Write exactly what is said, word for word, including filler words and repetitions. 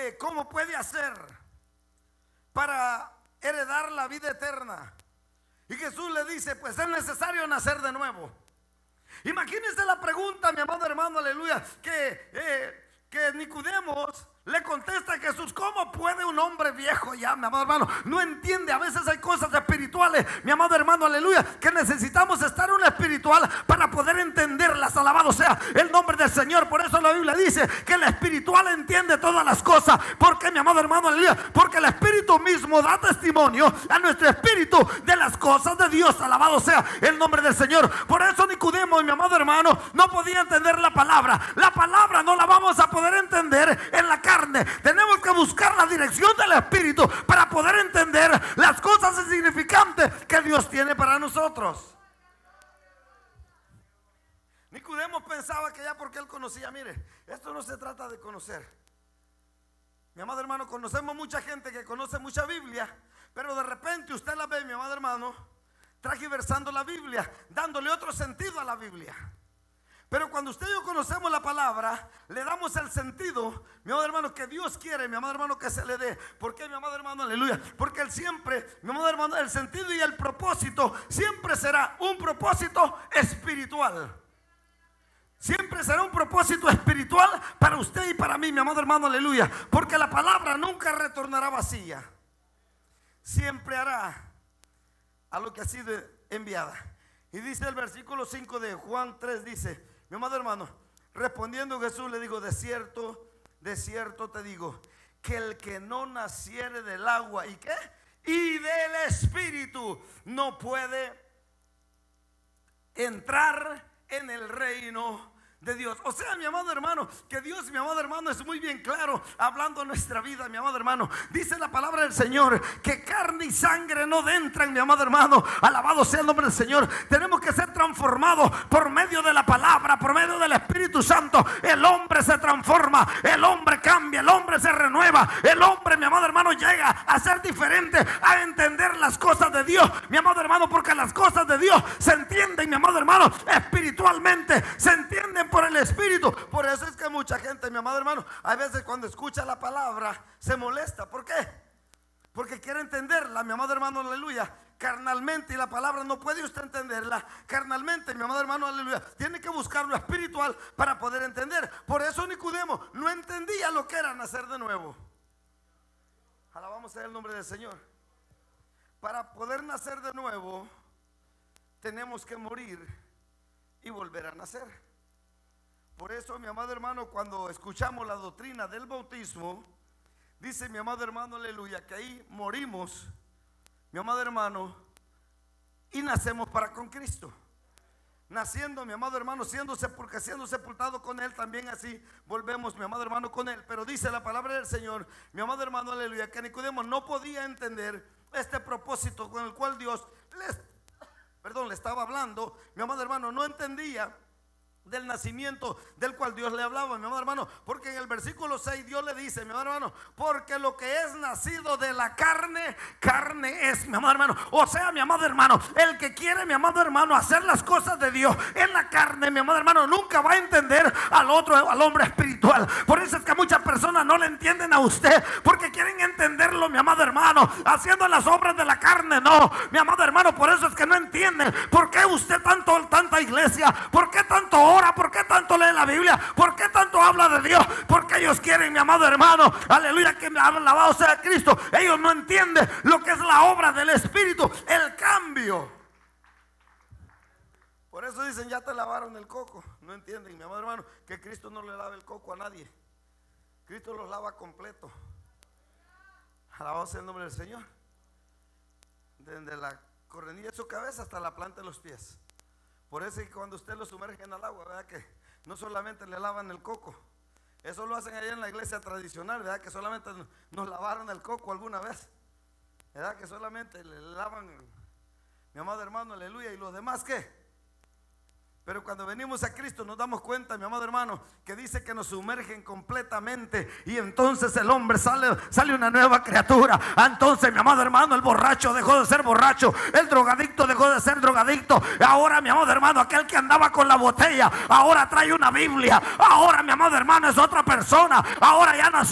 que cómo puede hacer para heredar la vida eterna. Y Jesús le dice, pues es necesario nacer de nuevo. Imagínense la pregunta, mi amado hermano, aleluya, que, eh, que Nicodemos le contesta a Jesús: ¿cómo puede un hombre viejo ya, mi amado hermano? No entiende. A veces hay cosas espirituales, mi amado hermano, aleluya, que necesitamos estar en un espiritual para poder entenderlas. Alabado sea el nombre del Señor. Por eso la Biblia dice que el espiritual entiende todas las cosas. ¿Por qué, mi amado hermano, aleluya? Porque el Espíritu mismo da testimonio a nuestro espíritu de las cosas de Dios. Alabado sea el nombre del Señor. Por eso Nicodemo, mi amado hermano, no podía entender la palabra. La palabra no la vamos a poder entender en la carne. Tenemos que buscar la dirección del Espíritu para poder entender las cosas insignificantes que Dios tiene para nosotros. Nicodemo pensaba que ya porque él conocía, mire, esto no se trata de conocer. Mi amado hermano, conocemos mucha gente que conoce mucha Biblia, pero de repente usted la ve, mi amado hermano, transversando la Biblia, dándole otro sentido a la Biblia. Pero cuando usted y yo conocemos la palabra, le damos el sentido, mi amado hermano, que Dios quiere, mi amado hermano, que se le dé. ¿Por qué, mi amado hermano? Aleluya. Porque Él siempre, mi amado hermano, el sentido y el propósito siempre será un propósito espiritual. Siempre será un propósito espiritual para usted y para mí, mi amado hermano, aleluya. Porque la palabra nunca retornará vacía. Siempre hará a lo que ha sido enviada. Y dice el versículo cinco de Juan tres, dice: mi amado hermano, respondiendo Jesús le dijo: de cierto, de cierto te digo, que el que no naciere del agua y qué, y del Espíritu, no puede entrar en el reino de Dios. O sea, mi amado hermano, que Dios, mi amado hermano, es muy bien claro hablando de nuestra vida, mi amado hermano. Dice la palabra del Señor que carne y sangre no entran, mi amado hermano. Alabado sea el nombre del Señor. Tenemos que ser transformados por medio de la palabra, por medio del Espíritu Santo. El hombre se transforma, el hombre cambia, el hombre se renueva. El hombre, mi amado hermano, llega a ser diferente, a entender las cosas de Dios, mi amado hermano, porque las cosas de Dios se entienden, mi amado hermano, espiritualmente, se entienden por el Espíritu. Por eso es que mucha gente, mi amado hermano, a veces cuando escucha la palabra se molesta. ¿Por qué? Porque quiere entenderla, mi amado hermano, aleluya, carnalmente, y la palabra no puede usted entenderla carnalmente, mi amado hermano, aleluya. Tiene que buscar lo espiritual para poder entender. Por eso Nicodemo no entendía lo que era nacer de nuevo. Alabamos el nombre del Señor. Para poder nacer de nuevo tenemos que morir y volver a nacer. Por eso, mi amado hermano, cuando escuchamos la doctrina del bautismo, dice mi amado hermano, aleluya, que ahí morimos, mi amado hermano, y nacemos para con Cristo. Naciendo, mi amado hermano, siendo, porque siendo sepultado con Él, también así volvemos, mi amado hermano, con Él. Pero dice la palabra del Señor, mi amado hermano, aleluya, que Nicodemo no podía entender este propósito con el cual Dios les, perdón, le estaba hablando. Mi amado hermano, no entendía del nacimiento del cual Dios le hablaba, mi amado hermano, porque en el versículo seis Dios le dice, mi amado hermano, porque lo que es nacido de la carne, carne es, mi amado hermano. O sea, mi amado hermano, el que quiere, mi amado hermano, hacer las cosas de Dios en la carne, mi amado hermano, nunca va a entender al otro, al hombre espiritual. Por eso es que muchas personas no le entienden a usted, porque quieren entenderlo, mi amado hermano, haciendo las obras de la carne. No, mi amado hermano, por eso es que no entienden por qué usted tanto, tanta iglesia, por qué tanto ora, por qué tanto lee la Biblia, por qué tanto habla de Dios, porque ellos quieren, mi amado hermano, aleluya, que alabado sea Cristo. Ellos no entienden lo que es la obra del Espíritu, el cambio. Por eso dicen, ya te lavaron el coco. No entienden, mi amado hermano, que Cristo no le lava el coco a nadie. Cristo los lava completo. Alabado sea el nombre del Señor. Desde la correnilla de su cabeza hasta la planta de los pies. Por eso es que cuando usted lo sumerge en el agua, ¿verdad? Que no solamente le lavan el coco. Eso lo hacen allá en la iglesia tradicional, ¿verdad? Que solamente nos lavaron el coco alguna vez, ¿verdad? Que solamente le lavan, mi amado hermano, aleluya. ¿Y los demás qué? Pero cuando venimos a Cristo nos damos cuenta, mi amado hermano, que dice que nos sumergen completamente, y entonces el hombre sale, sale una nueva criatura. Entonces, mi amado hermano, el borracho dejó de ser borracho, el drogadicto dejó de ser drogadicto. Ahora, mi amado hermano, aquel que andaba con la botella, ahora trae una Biblia. Ahora, mi amado hermano, es otra persona. Ahora ya nació